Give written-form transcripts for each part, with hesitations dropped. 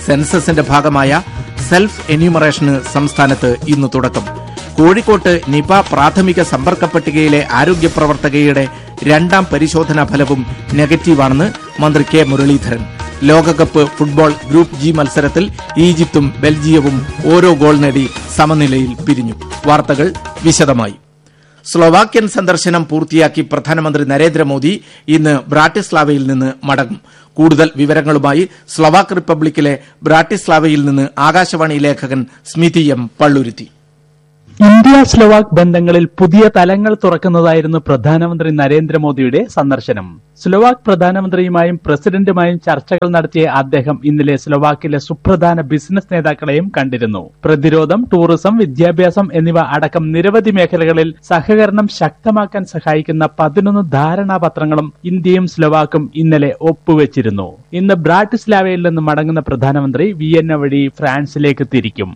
സെൻസസിന്റെ ഭാഗമായ സെൽഫ് എന്യൂമറേഷന് സംസ്ഥാനത്ത് ഇന്ന് തുടക്കം. കോഴിക്കോട്ട് നിപ പ്രാഥമിക സമ്പർക്ക പട്ടികയിലെ ആരോഗ്യ പ്രവർത്തകയുടെ രണ്ടാം പരിശോധനാ ഫലവും നെഗറ്റീവാണെന്ന് മന്ത്രി കെ മുരളീധരൻ. ലോകകപ്പ് ഫുട്ബോൾ ഗ്രൂപ്പ് ജി മത്സരത്തിൽ ഈജിപ്തും ബെൽജിയവും ഓരോ ഗോൾ നേടി സമനിലയിൽ പിരിഞ്ഞു. വാർത്തകൾ വിശദമായി. സ്ലോവാക്യൻ സന്ദർശനം പൂർത്തിയാക്കി പ്രധാനമന്ത്രി നരേന്ദ്രമോദി ഇന്ന് ബ്രാട്ടിസ്ലാവയിൽ നിന്ന് മടങ്ങും. കൂടുതൽ വിവരങ്ങളുമായി സ്ലോവാക്ക് റിപ്പബ്ലിക്കിലെ ബ്രാട്ടിസ്ലാവയിൽ നിന്ന് ആകാശവാണി ലേഖകൻ സ്മിതി എം പള്ളുരുത്തി. ഇന്ത്യ സ്ലോവാക്ക് ബന്ധങ്ങളിൽ പുതിയ തലങ്ങൾ തുറക്കുന്നതായിരുന്നു പ്രധാനമന്ത്രി നരേന്ദ്രമോദിയുടെ സന്ദർശനം. സ്ലോവാക്ക് പ്രധാനമന്ത്രിയുമായും പ്രസിഡന്റുമായും ചർച്ചകൾ നടത്തിയ അദ്ദേഹം ഇന്നലെ സ്ലോവാക്കിലെ സുപ്രധാന ബിസിനസ് നേതാക്കളെയും കണ്ടിരുന്നു. പ്രതിരോധം, ടൂറിസം, വിദ്യാഭ്യാസം എന്നിവ അടക്കം നിരവധി മേഖലകളിൽ സഹകരണം ശക്തമാക്കാൻ സഹായിക്കുന്ന 11 ധാരണാപത്രങ്ങളും ഇന്ത്യയും സ്ലോവാക്കും ഇന്നലെ ഒപ്പുവെച്ചിരുന്നു. ഇന്ന് ബ്രാട്ടിസ്ലാവയിൽ നിന്ന് മടങ്ങുന്ന പ്രധാനമന്ത്രി വിയന്ന വഴി ഫ്രാൻസിലേക്ക് തിരിക്കും.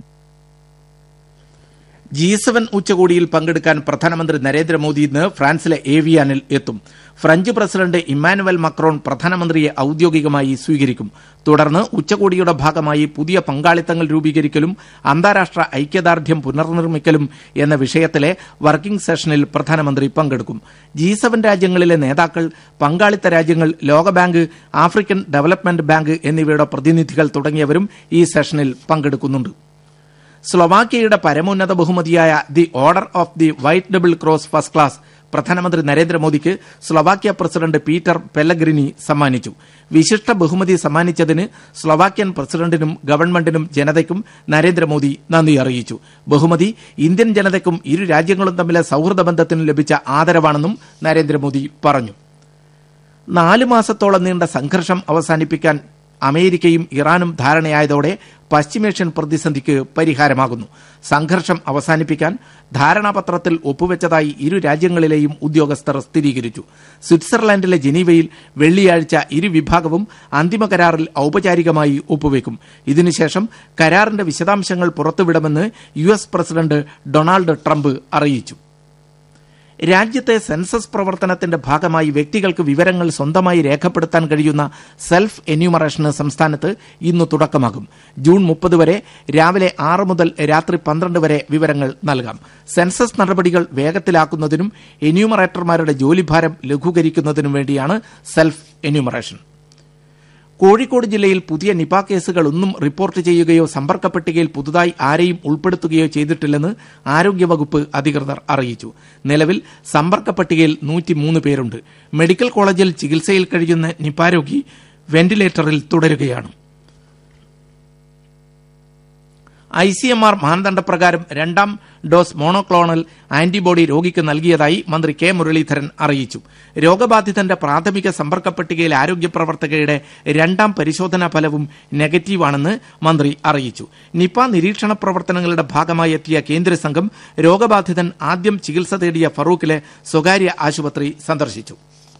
G7 ഉച്ചകോടിയിൽ പങ്കെടുക്കാൻ പ്രധാനമന്ത്രി നരേന്ദ്രമോദി ഇന്ന് ഫ്രാൻസിലെ ഏവിയാനിൽ എത്തും. ഫ്രഞ്ച് പ്രസിഡന്റ് ഇമ്മാനുവൽ മക്രോൺ പ്രധാനമന്ത്രിയെ ഔദ്യോഗികമായി സ്വീകരിക്കും. തുടർന്ന് ഉച്ചകോടിയുടെ ഭാഗമായി പുതിയ പങ്കാളിത്തങ്ങൾ രൂപീകരിക്കലും അന്താരാഷ്ട്ര ഐക്യദാർഢ്യം പുനർനിർമ്മിക്കലും എന്ന വിഷയത്തിലെ വർക്കിംഗ് സെഷനിൽ പ്രധാനമന്ത്രി പങ്കെടുക്കും. G7 രാജ്യങ്ങളിലെ നേതാക്കൾ, പങ്കാളിത്ത രാജ്യങ്ങൾ, ലോകബാങ്ക്, ആഫ്രിക്കൻ ഡെവലപ്മെന്റ് ബാങ്ക് എന്നിവയുടെ പ്രതിനിധികൾ തുടങ്ങിയവരും ഈ സെഷനിൽ പങ്കെടുക്കുന്നുണ്ട്. സ്ലോവാക്യയുടെ പരമോന്നത ബഹുമതിയായ the order of the white double cross first class പ്രധാനമന്ത്രി നരേന്ദ്രമോദിക്ക് സ്ലോവാക്യ പ്രസിഡന്റ് പീറ്റർ പെല്ലഗ്രിനി സമ്മാനിച്ചു. വിശിഷ്ട ബഹുമതി സമ്മാനിച്ചതിന് സ്ലോവാക്യൻ പ്രസിഡന്റിനും ഗവൺമെന്റിനും ജനതയ്ക്കും നരേന്ദ്രമോദി നന്ദി അറിയിച്ചു. ബഹുമതി ഇന്ത്യൻ ജനതയ്ക്കും ഇരു രാജ്യങ്ങളും തമ്മിലെ സൌഹൃദ ബന്ധത്തിനും ലഭിച്ച ആദരവാണെന്നും നരേന്ദ്രമോദി പറഞ്ഞു. 4 മാസത്തോളം നീണ്ട സംഘർഷം അവസാനിപ്പിക്കാൻ അമേരിക്കയും ഇറാനും ധാരണയായതോടെ പശ്ചിമേഷ്യൻ പ്രതിസന്ധിക്ക് പരിഹാരമാകുന്നു. സംഘർഷം അവസാനിപ്പിക്കാൻ ധാരണാപത്രത്തിൽ ഒപ്പുവെച്ചതായി ഇരു രാജ്യങ്ങളിലെയും ഉദ്യോഗസ്ഥർ സ്ഥിരീകരിച്ചു. സ്വിറ്റ്സർലൻഡിലെ ജനീവയിൽ വെള്ളിയാഴ്ച ഇരു വിഭാഗവും അന്തിമ കരാറിൽ ഔപചാരികമായി ഒപ്പുവെക്കും. ഇതിനുശേഷം കരാറിന്റെ വിശദാംശങ്ങൾ പുറത്തുവിടുമെന്ന് US പ്രസിഡന്റ് ഡൊണാൾഡ് ട്രംപ് അറിയിച്ചു. രാജ്യത്തെ സെൻസസ് പ്രവർത്തനത്തിന്റെ ഭാഗമായി വ്യക്തികൾക്ക് വിവരങ്ങൾ സ്വന്തമായി രേഖപ്പെടുത്താൻ കഴിയുന്ന സെൽഫ് എന്യൂമറേഷന് സംസ്ഥാനത്ത് ഇന്ന് തുടക്കമാകും. ജൂൺ 30 വരെ രാവിലെ 6 മുതൽ രാത്രി 12 വരെ വിവരങ്ങൾ നൽകാം. സെൻസസ് നടപടികൾ വേഗത്തിലാക്കുന്നതിനും എന്യൂമറേറ്റർമാരുടെ ജോലിഭാരം ലഘൂകരിക്കുന്നതിനും വേണ്ടിയാണ് സെൽഫ് എന്യൂമറേഷൻ. കോഴിക്കോട് ജില്ലയിൽ പുതിയ നിപ കേസുകളൊന്നും റിപ്പോർട്ട് ചെയ്യുകയോ സമ്പർക്ക പട്ടികയിൽ പുതുതായി ആരെയും ഉൾപ്പെടുത്തുകയോ ചെയ്തിട്ടില്ലെന്ന് ആരോഗ്യവകുപ്പ് അധികൃതർ അറിയിച്ചു. നിലവിൽ സമ്പർക്ക പട്ടികയിൽ 103 പേരുണ്ട്. മെഡിക്കൽ കോളേജിൽ ചികിത്സയിൽ കഴിയുന്ന നിപ രോഗി വെന്റിലേറ്ററിൽ തുടരുകയാണ്. ICMR മാനദണ്ഡപ്രകാരം 2ാം ഡോസ് മോണോക്ലോണൽ ആന്റിബോഡി രോഗിക്ക് നൽകിയതായി മന്ത്രി കെ മുരളീധരൻ അറിയിച്ചു. രോഗബാധിതന്റെ പ്രാഥമിക സമ്പർക്ക പട്ടികയിൽ ആരോഗ്യ പ്രവർത്തകയുടെ 2ാം പരിശോധനാ ഫലവും നെഗറ്റീവാണെന്ന് മന്ത്രി അറിയിച്ചു. നിപ നിരീക്ഷണ പ്രവർത്തനങ്ങളുടെ ഭാഗമായി എത്തിയ കേന്ദ്ര സംഘം രോഗബാധിതൻ ആദ്യം ചികിത്സ തേടിയ ഫറൂഖിലെ സ്വകാര്യ ആശുപത്രി സന്ദർശിച്ചു.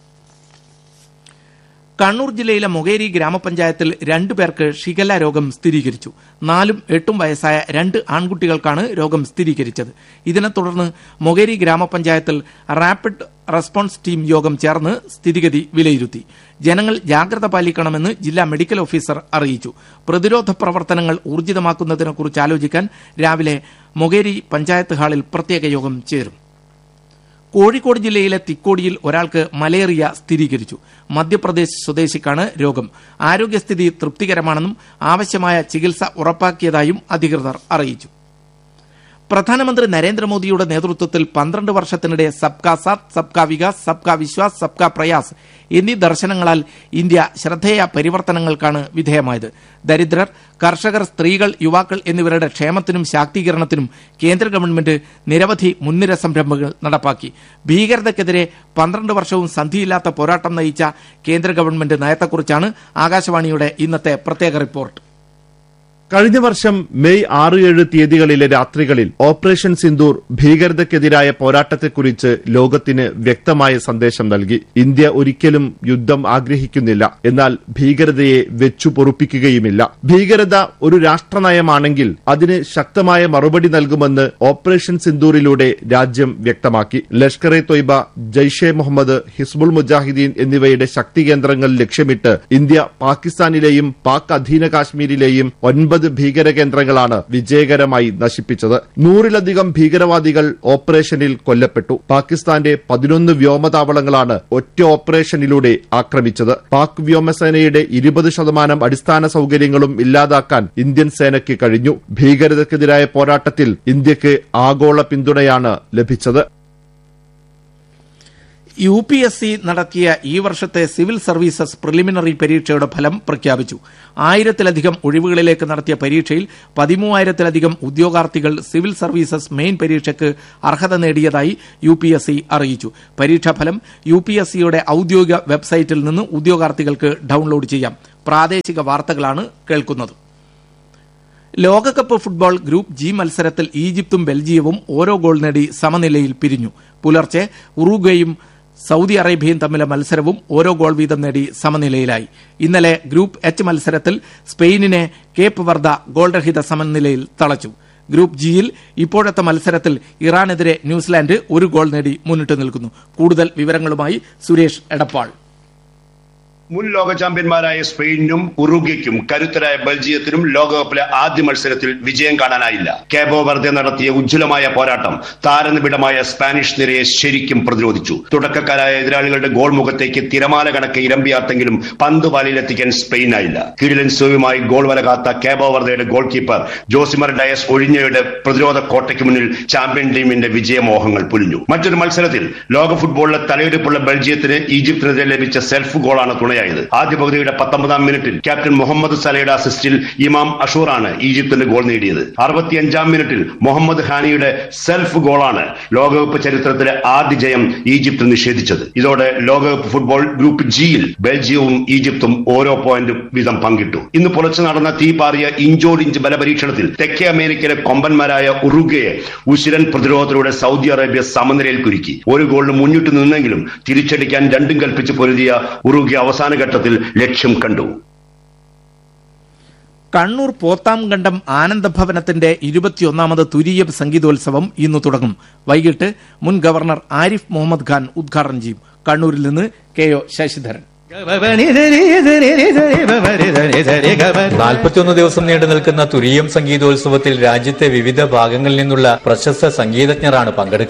കണ്ണൂർ ജില്ലയിലെ മൊകേരി ഗ്രാമപഞ്ചായത്തിൽ 2 പേർക്ക് ഷിഗല്ല രോഗം സ്ഥിരീകരിച്ചു. 4ഉം 8ഉം വയസ്സായ 2 ആൺകുട്ടികൾക്കാണ് രോഗം സ്ഥിരീകരിച്ചത്. ഇതിനെ തുടർന്ന് മൊകേരി ഗ്രാമപഞ്ചായത്തിൽ റാപ്പിഡ് റെസ്പോൺസ് ടീം യോഗം ചേർന്ന് സ്ഥിതിഗതി വിലയിരുത്തി. ജനങ്ങൾ ജാഗ്രത പാലിക്കണമെന്ന് ജില്ലാ മെഡിക്കൽ ഓഫീസർ അറിയിച്ചു. പ്രതിരോധ പ്രവർത്തനങ്ങൾ ഊർജിതമാക്കുന്നതിനെക്കുറിച്ച് ആലോചിക്കാൻ രാവിലെ മൊകേരി പഞ്ചായത്ത് ഹാളിൽ പ്രത്യേക യോഗം ചേരും. കോഴിക്കോട് ജില്ലയിലെ തിക്കോടിയിൽ ഒരാൾക്ക് മലേറിയ സ്ഥിരീകരിച്ചു. മധ്യപ്രദേശ് സ്വദേശിക്കാണ് രോഗം. ആരോഗ്യസ്ഥിതി തൃപ്തികരമാണെന്നും ആവശ്യമായ ചികിത്സ ഉറപ്പാക്കിയതായും അധികൃതർ അറിയിച്ചു. പ്രധാനമന്ത്രി നരേന്ദ്രമോദിയുടെ നേതൃത്വത്തിൽ 12 വർഷത്തിനിടെ സബ്കാ സാത്ത്, സബ്കാ വികാസ്, സബ്കാ വിശ്വാസ്, സബ്കാ പ്രയാസ് എന്നീ ദർശനങ്ങളാൽ ഇന്ത്യ ശ്രദ്ധേയ പരിവർത്തനങ്ങൾക്കാണ് വിധേയമായത്. ദരിദ്രർ, കർഷകർ, സ്ത്രീകൾ, യുവാക്കൾ എന്നിവരുടെ ക്ഷേമത്തിനും ശാക്തീകരണത്തിനും കേന്ദ്ര ഗവൺമെന്റ് നിരവധി മുൻനിര സംരംഭങ്ങൾ നടപ്പാക്കി. ഭീകരതയ്ക്കെതിരെ 12 വർഷവും സന്ധിയില്ലാത്ത പോരാട്ടം നയിച്ച കേന്ദ്ര ഗവൺമെന്റ് നയത്തെക്കുറിച്ചാണ് ആകാശവാണിയുടെ ഇന്നത്തെ പ്രത്യേക റിപ്പോർട്ട്. കഴിഞ്ഞ വർഷം മെയ് 6-7 തീയതികളിലെ രാത്രികളിൽ ഓപ്പറേഷൻ സിന്ദൂർ ഭീകരതയ്ക്കെതിരായ പോരാട്ടത്തെക്കുറിച്ച് ലോകത്തിന് വ്യക്തമായ സന്ദേശം നൽകി. ഇന്ത്യ ഒരിക്കലും യുദ്ധം ആഗ്രഹിക്കുന്നില്ല, എന്നാൽ ഭീകരതയെ വെച്ചു പൊറുപ്പിക്കുകയുമില്ല. ഭീകരത ഒരു രാഷ്ട്രനയമാണെങ്കിൽ അതിന് ശക്തമായ മറുപടി നൽകുമെന്ന് ഓപ്പറേഷൻ സിന്ദൂറിലൂടെ രാജ്യം വ്യക്തമാക്കി. ലഷ്കർ-ഇ തൊയ്ബ, ജയ്ഷെ മുഹമ്മദ്, ഹിസ്ബുൾ മുജാഹിദീൻ എന്നിവയുടെ ശക്തി കേന്ദ്രങ്ങൾ ലക്ഷ്യമിട്ട് ഇന്ത്യ പാകിസ്ഥാനിലെയും പാക് അധീന കാശ്മീരിലെയും 9 ഭീകര കേന്ദ്രങ്ങളാണ് വിജയകരമായി നശിപ്പിച്ചത്. 100-ലധികം ഭീകരവാദികൾ ഓപ്പറേഷനിൽ കൊല്ലപ്പെട്ടു. പാകിസ്ഥാന്റെ 11 വ്യോമതാവളങ്ങളാണ് ഒറ്റ ഓപ്പറേഷനിലൂടെ ആക്രമിച്ചത്. പാക് വ്യോമസേനയുടെ 20% അടിസ്ഥാന സൌകര്യങ്ങളും ഇല്ലാതാക്കാൻ ഇന്ത്യൻ സേനയ്ക്ക് കഴിഞ്ഞു. ഭീകരതയ്ക്കെതിരായ പോരാട്ടത്തിൽ ഇന്ത്യക്ക് ആഗോള പിന്തുണയാണ് ലഭിച്ചത്. UPSC നടത്തിയ ഈ വർഷത്തെ സിവിൽ സർവീസസ് പ്രിലിമിനറി പരീക്ഷയുടെ ഫലം പ്രഖ്യാപിച്ചു. 1000-ലധികം ഒഴിവുകളിലേക്ക് നടത്തിയ പരീക്ഷയിൽ 13,000-ലധികം ഉദ്യോഗാർത്ഥികൾ സിവിൽ സർവീസസ് മെയിൻ പരീക്ഷയ്ക്ക് അർഹത നേടിയതായി UPSC അറിയിച്ചു. പരീക്ഷാഫലം UPSCയുടെ ഔദ്യോഗിക വെബ്സൈറ്റിൽ നിന്ന് ഉദ്യോഗാർത്ഥികൾക്ക് ഡൌൺലോഡ് ചെയ്യാം. പ്രാദേശിക വാർത്തകളാണ് കേൾക്കുന്നത്. ലോകകപ്പ് ഫുട്ബോൾ ഗ്രൂപ്പ് ജി മത്സരത്തിൽ ഈജിപ്തും ബെൽജിയവും ഓരോ ഗോൾ നേടി സമനിലയിൽ പിരിഞ്ഞു. പുലർച്ചെ ഉറുഗ്വേയും സൌദി അറേബ്യയും തമ്മിലെ മത്സരവും ഓരോ ഗോൾ വീതം നേടി സമനിലയിലായി. ഇന്നലെ ഗ്രൂപ്പ് എച്ച് മത്സരത്തിൽ സ്പെയിനിനെ കേപ്പ് വർദ ഗോൾരഹിത സമനിലയിൽ തളച്ചു. ഗ്രൂപ്പ് ജിയിൽ ഇപ്പോഴത്തെ മത്സരത്തിൽ ഇറാനെതിരെ ന്യൂസിലാൻഡ് ഒരു ഗോൾ നേടി മുന്നിട്ട് നിൽക്കുന്നു. കൂടുതൽ വിവരങ്ങളുമായി സുരേഷ് എടപ്പാൾ. മുൻ ലോക ചാമ്പ്യന്മാരായ സ്പെയിനും ഉറുഗ്വേക്കും കരുത്തരായ ബെൽജിയത്തിനും ലോകകപ്പിലെ ആദ്യ മത്സരത്തിൽ വിജയം കാണാനായില്ല. കേബോ വെർദെ നടത്തിയ ഉജ്ജ്വലമായ പോരാട്ടം താരനിബിഡമായ സ്പാനിഷ് നിരയെ ശരിക്കും പ്രതിരോധിച്ചു. തുടക്കക്കാരായ എതിരാളികളുടെ ഗോൾ മുഖത്തേക്ക് തിരമാല കണക്കെ ഇരമ്പിയാർത്തെങ്കിലും പന്ത് വലയിലെത്തിക്കാൻ സ്പെയിനായില്ല. കിടിലൻ സേവുമായി ഗോൾ വല കാത്ത Cabo വെർദെയുടെ goal keeper Josimar Diaz ഒഴിഞ്ഞയുടെ പ്രതിരോധ കോട്ടയ്ക്ക് മുന്നിൽ ചാമ്പ്യൻ ടീമിന്റെ വിജയമോഹങ്ങൾ പുലിഞ്ഞു. മറ്റൊരു മത്സരത്തിൽ ലോക ഫുട്ബോളിലെ തലയെടുപ്പുള്ള ബെൽജിയത്തിന് ഈജിപ്തിനെതിരെ ലഭിച്ച സെൽഫ് ഗോളാണ് തുണയായത്. ആദ്യ പകുതിയുടെ 19-ാം മിനിറ്റിൽ ക്യാപ്റ്റൻ മുഹമ്മദ് സലയുടെ അസിസ്റ്റിൽ ഇമാം അഷൂറാണ് ഈജിപ്തിന്റെ ഗോൾ നേടിയത്. 65-ാം മിനിറ്റിൽ മുഹമ്മദ് ഹാനിയുടെ സെൽഫ് ഗോളാണ് ലോകകപ്പ് ചരിത്രത്തിലെ ആദ്യ ജയം ഈജിപ്ത് നിഷേധിച്ചത്. ഇതോടെ ലോകകപ്പ് ഫുട്ബോൾ ഗ്രൂപ്പ് ജിയിൽ ബെൽജിയവും ഈജിപ്തും ഓരോ പോയിന്റ് വീതം പങ്കിട്ടു. ഇന്ന് പുലർച്ചെ നടന്ന തീപാറിയ ഇഞ്ചോടിഞ്ച് ബലപരീക്ഷണത്തിൽ തെക്കേ അമേരിക്കയിലെ കൊമ്പന്മാരായ ഉറുഗ്വേയെ ഉശിരൻ പ്രതിരോധത്തിലൂടെ സൗദി അറേബ്യ സമനിലയിൽ കുരുക്കി. ഒരു ഗോളിന് മുന്നിട്ട് നിന്നെങ്കിലും തിരിച്ചടിക്കാൻ രണ്ടും കൽപ്പിച്ച് പൊരുതിയ ഉറുഗ്വേ അവസാന ഘട്ടത്തിൽ ലക്ഷ്യം കണ്ടു. കണ്ണൂർ പോത്താംകണ്ടം ആനന്ദഭവനത്തിന്റെ 21ാമത് തുരീയ സംഗീതോത്സവം ഇന്ന് തുടങ്ങും. വൈകിട്ട് മുൻ ഗവർണർ ആരിഫ് മുഹമ്മദ് ഖാൻ ഉദ്ഘാടനം ചെയ്യും. കണ്ണൂരിൽ നിന്ന് KO ശശിധരൻ. 41 ദിവസം നീണ്ടു നിൽക്കുന്ന തുരീയം സംഗീതോത്സവത്തിൽ രാജ്യത്തെ വിവിധ ഭാഗങ്ങളിൽ നിന്നുള്ള പ്രശസ്ത സംഗീതജ്ഞരാണ് പങ്കെടുക്കുന്നത്.